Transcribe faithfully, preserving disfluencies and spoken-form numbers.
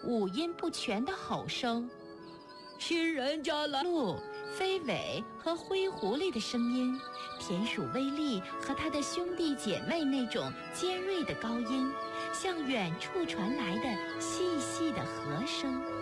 五音不全的吼声。 新人家来！ 鹿、飞尾和灰狐狸的声音，田鼠威利和他的兄弟姐妹那种尖锐的高音，像远处传来的细细的和声。